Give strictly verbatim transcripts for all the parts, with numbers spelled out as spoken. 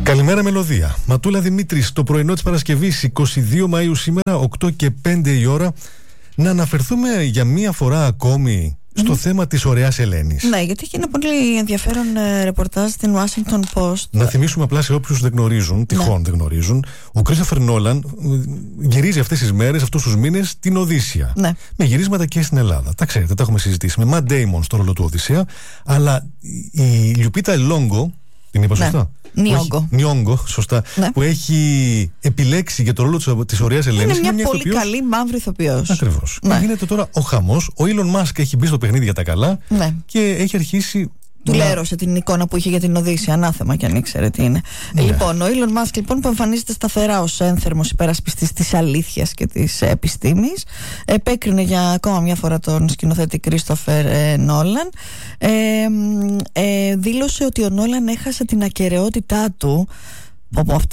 Καλημέρα Μελωδία. Ματούλα Δημήτρης, το πρωινό της Παρασκευής, εικοστή δεύτερη Μαΐου σήμερα, οκτώ και πέντε η ώρα, να αναφερθούμε για μία φορά ακόμη στο mm. θέμα της ωραίας Ελένης. Ναι, γιατί έχει ένα πολύ ενδιαφέρον ε, ρεπορτάζ στην Washington Post. Να θυμίσουμε απλά σε όποιους δεν γνωρίζουν, τυχόν ναι. δεν γνωρίζουν, ο Κρίστοφερ Νόλαν γυρίζει αυτές τις μέρες, αυτούς τους μήνες, την Οδύσσεια. Ναι. Με γυρίσματα και στην Ελλάδα. Τα ξέρετε, τα έχουμε συζητήσει. Με Ματ Ντέιμον στο ρόλο του Οδυσσέα, αλλά η Λιουπίτα Λόγκο, την είπα σωστά. Ναι. Νιόγκο. Νιόγκο, σωστά. Ναι. Που έχει επιλέξει για το ρόλο της ωραίας Ελένης. Είναι μια, είναι μια πολύ ηθοποιός... καλή μαύρη ηθοποιός. Ακριβώς. Ναι. Γίνεται τώρα ο χαμός. Ο Elon Musk έχει μπει στο παιχνίδι για τα καλά ναι. και έχει αρχίσει. Του να... λέρωσε την εικόνα που είχε για την Οδύσσεια, ανάθεμα κι αν ήξερε τι είναι. Ναι. Λοιπόν, ο Elon Musk λοιπόν, που εμφανίζεται σταθερά ως ένθερμος υπερασπιστής της αλήθειας και της επιστήμης, επέκρινε για ακόμα μια φορά τον σκηνοθέτη Κρίστοφερ ε, Νόλαν. Ε, ε, δήλωσε ότι ο Νόλαν έχασε την ακεραιότητά του. Από αυτή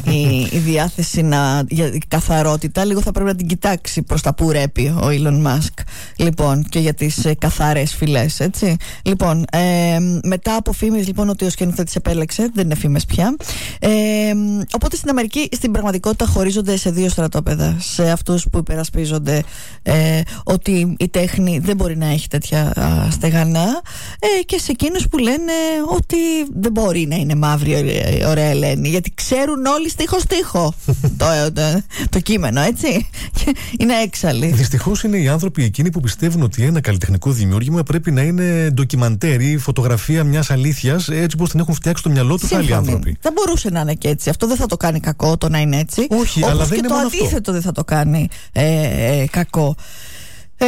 η, η διάθεση να, για η καθαρότητα λίγο θα πρέπει να την κοιτάξει προς τα που ρέπει ο Elon Musk, λοιπόν, και για τις ε, καθαρές φυλές, έτσι. Λοιπόν, ε, μετά από φήμες λοιπόν ότι ο σκηνοθέτης επέλεξε, δεν είναι φήμες πια, ε, οπότε στην Αμερική στην πραγματικότητα χωρίζονται σε δύο στρατόπεδα, σε αυτούς που υπερασπίζονται ε, ότι η τέχνη δεν μπορεί να έχει τέτοια α, στεγανά ε, και σε εκείνους που λένε ότι δεν μπορεί να είναι μαύρη ωραία, ωραία Ελένη, γιατί ξέρουν όλοι στίχο στίχο το, το, το κείμενο, έτσι. Είναι έξαλλοι. Δυστυχώς είναι οι άνθρωποι εκείνοι που πιστεύουν ότι ένα καλλιτεχνικό δημιούργημα πρέπει να είναι ντοκιμαντέρ ή φωτογραφία μιας αλήθειας, έτσι όπως την έχουν φτιάξει στο μυαλό τους άλλοι άνθρωποι. Δεν μπορούσε να είναι και έτσι. Αυτό δεν θα το κάνει κακό το να είναι έτσι. Όχι, όπως αλλά δεν και είναι το μόνο αντίθετο αυτό. Δεν θα το κάνει ε, ε, κακό. Ε,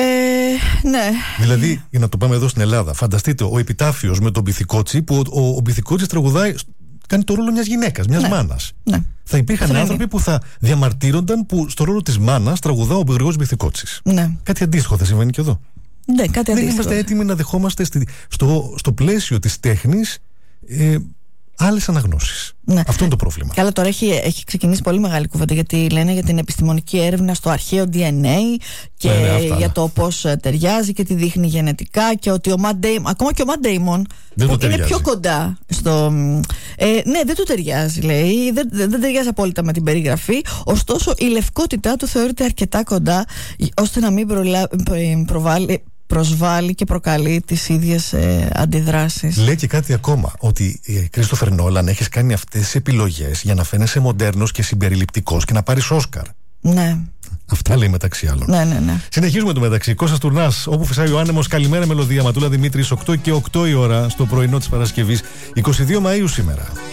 ναι. Δηλαδή, για να το πάμε εδώ στην Ελλάδα, φανταστείτε ο επιτάφιος με τον Πυθικότσι, που ο, ο, ο Πυθικότσης τραγουδάει. Κάνει το ρόλο μιας γυναίκας, μιας ναι. μάνας. Ναι. Θα υπήρχαν άνθρωποι είναι. που θα διαμαρτύρονταν που στο ρόλο της μάνας τραγουδά ο Γρηγόρης Πυθικότσης. Ναι. Κάτι αντίστοιχο θα συμβαίνει και εδώ. Ναι, κάτι αντίστοιχο. Δεν είμαστε έτοιμοι να δεχόμαστε στη, στο, στο πλαίσιο της τέχνης ε, άλλες αναγνώσεις. Ναι. Αυτό είναι το πρόβλημα. Καλά, τώρα έχει, έχει ξεκινήσει πολύ μεγάλη κουβέντα, γιατί λένε για την επιστημονική έρευνα στο αρχαίο ντι εν έι και ναι, ναι, για το πώς ταιριάζει και τι δείχνει γενετικά, και ότι ο Ματ Ντέιμον, ακόμα και ο Ματ Ντέιμον, που είναι πιο κοντά στο. Ε, ναι, δεν του ταιριάζει, λέει. Δεν, δεν ταιριάζει απόλυτα με την περιγραφή. Ωστόσο, η λευκότητά του θεωρείται αρκετά κοντά, ώστε να μην προλα... προβάλλει. προσβάλλει και προκαλεί τις ίδιες ε, αντιδράσεις. Λέει και κάτι ακόμα, ότι η Κρίστοφερ Νόλαν έχεις κάνει αυτές τις επιλογές για να φαίνεσαι μοντέρνος και συμπεριληπτικός και να πάρεις Όσκαρ. Ναι. Αυτά λέει μεταξύ άλλων. Ναι, ναι, ναι. Συνεχίζουμε το μεταξύ. Κώστας Τουρνάς, όπου φυσάει ο άνεμος. Καλημέρα Μελωδία. Ματούλα Δημήτρης, οκτώ και οκτώ η ώρα στο πρωινό της Παρασκευής, εικοστή δεύτερη Μαΐου σήμερα.